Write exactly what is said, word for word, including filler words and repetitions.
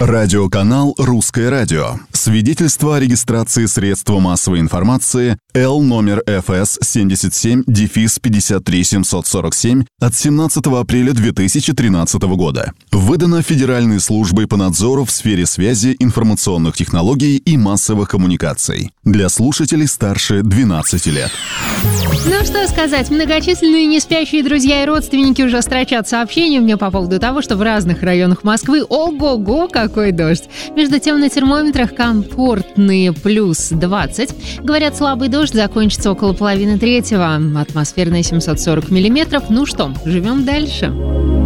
Радиоканал «Русское радио». Свидетельство о регистрации средства массовой информации Л номер эф эс семьдесят семь пятьдесят три семьсот сорок семь от семнадцатого апреля две тысячи тринадцатого года. Выдано Федеральной службой по надзору в сфере связи, информационных технологий и массовых коммуникаций. Для слушателей старше двенадцати лет. Ну что сказать, многочисленные неспящие друзья и родственники уже строчат сообщения мне по поводу того, что в разных районах Москвы ого-го, какой дождь. Между тем на термометрах комфортные плюс двадцать. Говорят, слабый дождь закончится около половины третьего. Атмосферная семьсот сорок миллиметров. Ну что, живем дальше.